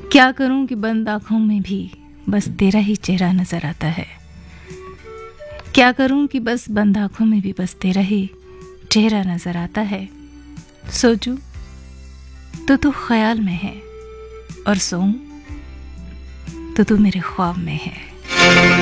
क्या करूं कि बंद आंखों में भी बस तेरा ही चेहरा नजर आता है। क्या करूं कि बस बंद आंखों में भी बस तेरा ही चेहरा नजर आता है। सोचूं तो तू ख्याल में है और सोऊं तो तू मेरे ख्वाब में है।